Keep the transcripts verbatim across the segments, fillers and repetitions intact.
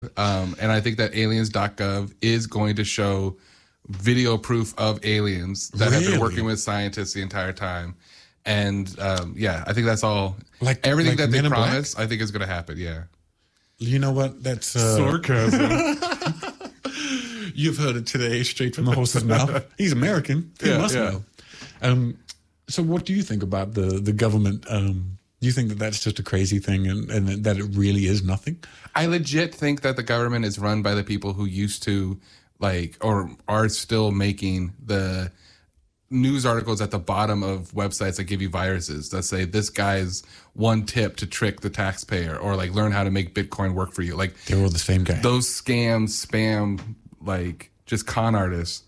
Um, and I think that aliens dot gov is going to show video proof of aliens that really? have been working with scientists the entire time. And um, yeah, I think that's all. Like everything like that they Men in Black? promise, I think is going to happen. Yeah. You know what? That's uh, sarcasm. You've heard it today, straight from the horse's mouth. He's American. He Yeah, must yeah. know. Um, so, what do you think about the the government? Um, do you think that that's just a crazy thing, and, and that it really is nothing? I legit think that the government is run by the people who used to like or are still making the news articles at the bottom of websites that give you viruses that say this guy's one tip to trick the taxpayer or like learn how to make Bitcoin work for you. Like They're all the same guy. Those scams, spam, like just con artists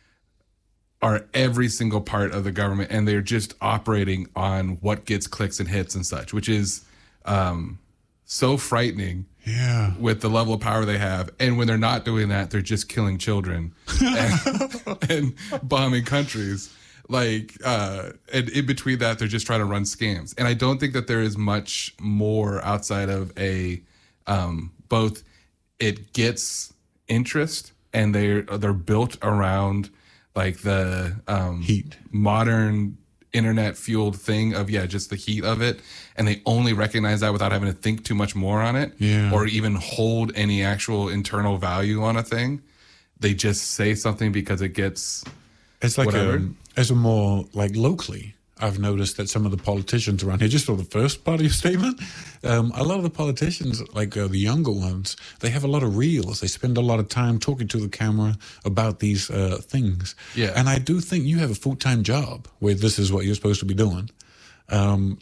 are every single part of the government, and they're just operating on what gets clicks and hits and such, which is um, so frightening. Yeah. With the level of power they have. And when they're not doing that, they're just killing children and, and bombing countries. Like, uh, and in between that, they're just trying to run scams. And I don't think that there is much more outside of a, um, both it gets interest and they're, they're built around like the, um, heat, modern internet fueled thing of, yeah, just the heat of it. And they only recognize that without having to think too much more on it, yeah. or even hold any actual internal value on a thing. They just say something because it gets it's like whatever. A, as a more like locally, I've noticed that some of the politicians around here, just for the first part of your statement, um, a lot of the politicians, like uh, the younger ones, they have a lot of reels. They spend a lot of time talking to the camera about these uh, things. Yeah. And I do think you have a full-time job where this is what you're supposed to be doing. Um,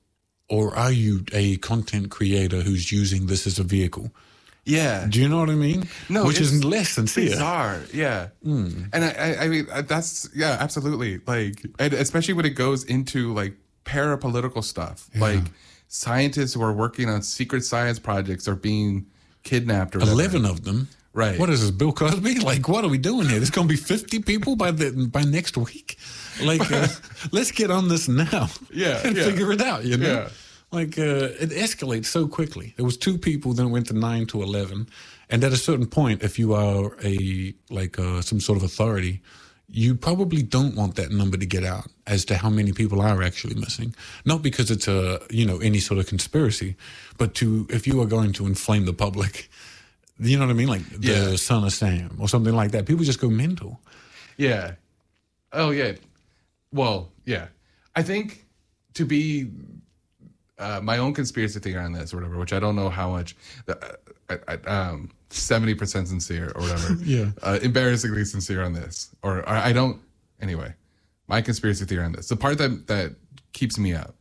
or are you a content creator who's using this as a vehicle? Yeah. Do you know what I mean? No, Which it's is less sincere. Bizarre. Yeah. Mm. And I, I, I mean, that's, yeah, absolutely. Like, and especially when it goes into like parapolitical stuff, Yeah. like scientists who are working on secret science projects are being kidnapped or whatever. eleven of them. Right. What is this, Bill Cosby? Like, what are we doing here? There's going to be fifty people by the by next week. Like, uh, let's get on this now. Yeah, and yeah. figure it out. You know, Yeah. like uh, it escalates so quickly. There was two people, then it went to nine to eleven, and at a certain point, if you are a like uh, some sort of authority, you probably don't want that number to get out as to how many people are actually missing. Not because it's a you know any sort of conspiracy, but to if you are going to inflame the public. You know what I mean? Like the Yeah. Son of Sam or something like that. People just go mental. Yeah. Oh, yeah. Well, yeah. I think to be uh, my own conspiracy theory on this or whatever, which I don't know how much, uh, I, I, um, seventy percent sincere or whatever. Yeah. Uh, embarrassingly sincere on this. Or, or I don't, anyway, my conspiracy theory on this. The part that, that keeps me up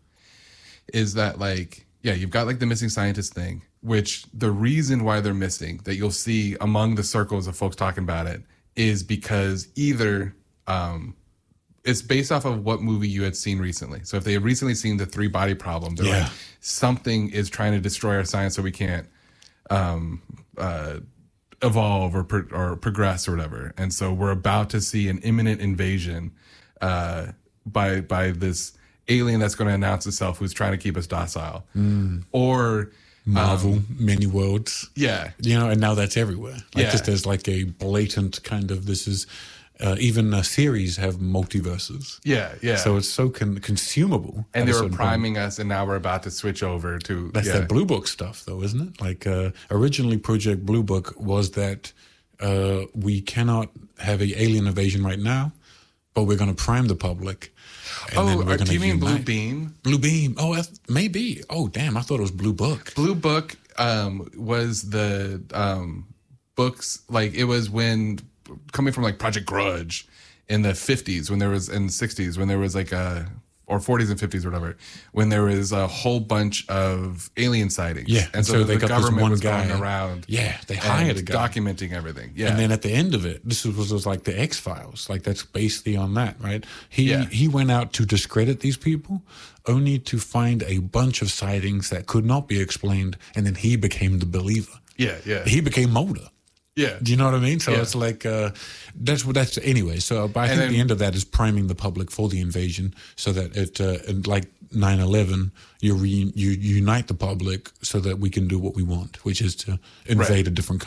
is that, like, yeah, you've got like the missing scientist thing, which the reason why they're missing that you'll see among the circles of folks talking about it is because either um, it's based off of what movie you had seen recently. So if they had recently seen The Three Body Problem, they're Yeah. like, something is trying to destroy our science so we can't um, uh, evolve or, pro- or progress or whatever. And so we're about to see an imminent invasion uh, by by this alien that's going to announce itself who's trying to keep us docile. Mm. Or Marvel, um, many worlds. Yeah. You know, and now that's everywhere. Like Yeah. just as like a blatant kind of, this is, uh, even uh, series have multiverses. Yeah, yeah. So it's so con- consumable. And at they a were certain point. priming us, and now we're about to switch over to That's yeah. that Blue Book stuff, though, isn't it? Like uh, originally, Project Blue Book was that uh, we cannot have an alien invasion right now, but we're going to prime the public. And Oh, then we're uh, do gonna you mean Blue unite. Beam? Blue Beam. Oh, I th- maybe. Oh, damn! I thought it was Blue Book. Blue Book um, was the um, books, like it was when coming from like Project Grudge in the fifties when there was in the sixties when there was like a or forties and fifties or whatever when there was a whole bunch of alien sightings. Yeah, and so, so the they got this government one was guy. going around. Yeah, they hired and a guy. documenting everything. Yeah, And then at the end of it, this was, was like the X-Files. Like that's basically on that, right? He Yeah. he went out to discredit these people, only to find a bunch of sightings that could not be explained, and then he became the believer. yeah, yeah. He became Mulder. Yeah. Do you know what I mean? So Yeah. it's like uh, that's what that's anyway. So I think then- the end of that is priming the public for the invasion, so that it uh, and like nine eleven, you re, you unite the public so that we can do what we want, which is to invade Right. a different